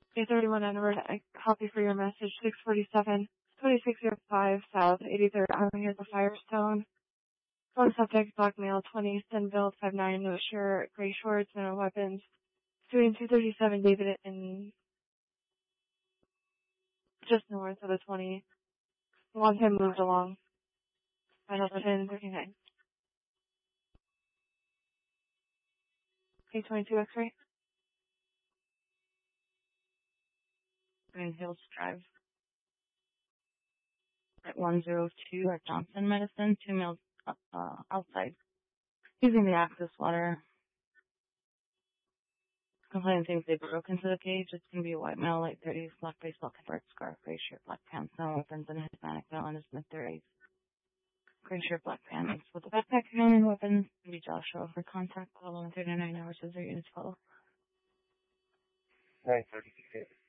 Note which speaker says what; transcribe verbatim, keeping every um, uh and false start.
Speaker 1: A thirty-one Edward, I copy for your message, six forty-seven, twenty-six oh five South, eighty-third Avenue, the Firestone. Phone subject, black male, twenty, thin build, five nine, no shirt, gray shorts, no weapons. Doing two thirty-seven David in just north of the twenty. Want him moved along. Final ten thirty-nine. A twenty-two X-ray.
Speaker 2: Green Hills Drive. At one oh two at Johnson Medicine, two males uh, outside. Using the access water. Complaining things they broke into the cage. It's going to be a white male, late thirties, black face, black convert, scarf, gray shirt, black pants, no weapons, and a Hispanic male in his mid thirties. Gray shirt, black pants. With a backpack and weapons, can be Joshua. For contact, call one thirty-nine hours as their units follow.
Speaker 3: nine thirty-six.